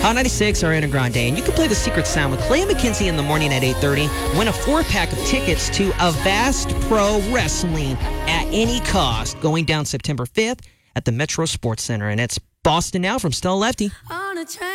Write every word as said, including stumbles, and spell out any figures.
Hot ninety-six, Ariana Grande. And you can play the secret sound with Clay and McKenzie in the morning at eight thirty. Win a four-pack of tickets to Avast Pro Wrestling at any cost, going down September fifth at the Metro Sports Center. And it's Boston Now from Stella Lefty.